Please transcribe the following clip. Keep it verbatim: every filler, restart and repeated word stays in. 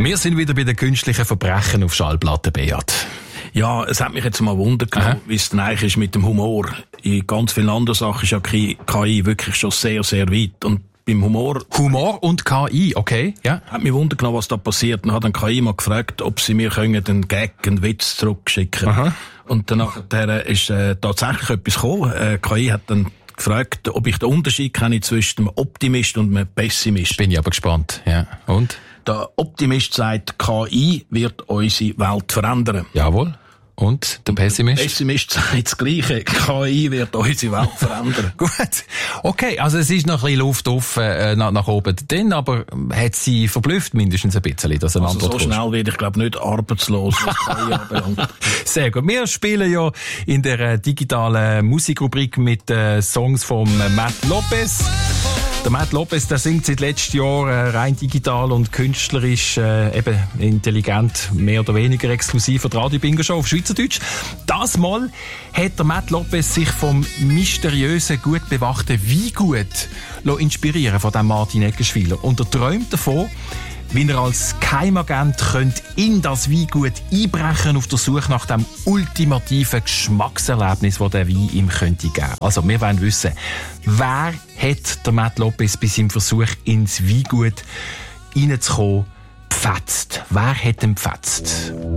Wir sind wieder bei den künstlichen Verbrechen auf Schallplatten, Beat. Ja, es hat mich jetzt mal Wunder genommen, wie es denn eigentlich ist mit dem Humor. In ganz vielen anderen Sachen ist ja K I wirklich schon sehr, sehr weit. Und beim Humor... Humor und K I, okay, ja. Hat mich Wunder genommen, was da passiert. Und hat dann K I mal gefragt, ob sie mir können einen Gag, einen Witz zurückschicken können. Und danach ist äh, tatsächlich etwas gekommen. Äh, K I hat dann gefragt, ob ich den Unterschied kenne zwischen einem Optimist und einem Pessimist. Bin ich aber gespannt, ja. Und? Der Optimist sagt, K I wird unsere Welt verändern. Jawohl. Und der Pessimist? Der Pessimist sagt das Gleiche. K I wird unsere Welt verändern. Gut. Okay, also es ist noch ein bisschen Luft offen äh, nach, nach oben. Dann aber hat sie verblüfft mindestens ein bisschen, dass eine also Antwort so kommt. schnell werde ich, glaube nicht arbeitslos, was K I anbelangt. Sehr gut. Wir spielen ja in der äh, digitalen Musikrubrik mit äh, Songs von äh, Matt Lopez. Der Matt Lopez, der singt seit letztem Jahr äh, rein digital und künstlerisch, äh, eben intelligent, mehr oder weniger exklusiv für die Radio Bingo Show auf Schweizerdeutsch. Das Mal hat der Matt Lopez sich vom mysteriösen, gut bewachten Weingut inspirieren von dem Martin Eggenschwiler. Und er träumt davon, wie er als Geheimagent könnte in das Weingut einbrechen auf der Suche nach dem ultimativen Geschmackserlebnis, das der Wein ihm könnte geben. Also, wir wollen wissen, wer hat der Matt Lopez bei seinem Versuch ins Weingut reinzukommen gepfetzt? Wer hat ihn gepfetzt?